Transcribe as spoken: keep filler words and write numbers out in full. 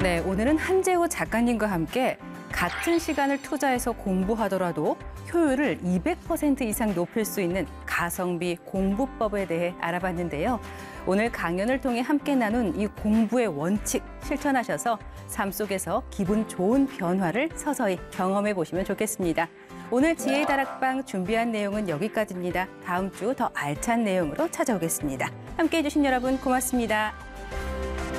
네, 오늘은 한재호 작가님과 함께 같은 시간을 투자해서 공부하더라도 효율을 이백 퍼센트 이상 높일 수 있는 가성비 공부법에 대해 알아봤는데요. 오늘 강연을 통해 함께 나눈 이 공부의 원칙 실천하셔서 삶 속에서 기분 좋은 변화를 서서히 경험해 보시면 좋겠습니다. 오늘 지혜의 다락방 준비한 내용은 여기까지입니다. 다음 주 더 알찬 내용으로 찾아오겠습니다. 함께해 주신 여러분 고맙습니다.